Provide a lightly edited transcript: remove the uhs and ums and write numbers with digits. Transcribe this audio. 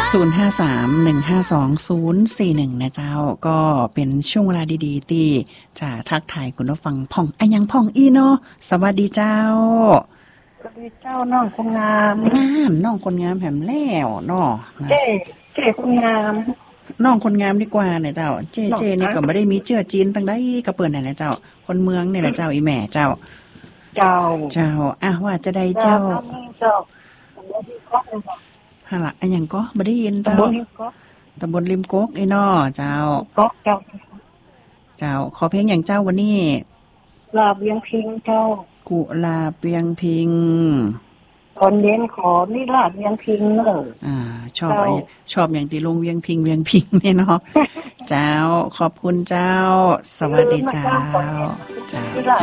0531520041นะเจ้าก็เป็นช่วงเวลาดีๆที่จะทักทายคุณผู้ฟังพ่องอันยังพ่องอีเนาะสวัสดีเจ้าสวัสดีเจ้าน้องคนงามน้องคนงามแหมแล้วเนาะเจ๊คนงามน้องคนงามดีกว่าเนี่ยเจ้าเจ๊นี่ก็ไม่ได้มีเชื้อจีนตั้งได้กระเปิ้นน่ะเจ้าคนเมืองนี่แหละเจ้าอีแม่เจ้าว่าจะได้เจ้าฮะล่ะอันยังก็บ่ได้ยินเจ้าตำบลริมก๊กไอ้น้อเจ้าขอเพลงอย่างเจ้าวันนี้ลาบเวียงพิงเจ้ากุลาบเวียงพิงตอนเย็นขอนี่ลาบเวียงพิงเนอะชอบอย่างที่ลงเวียงพิงเนี่ยเนาะเจ้าขอบคุณเจ้าสวัสดีเจ้า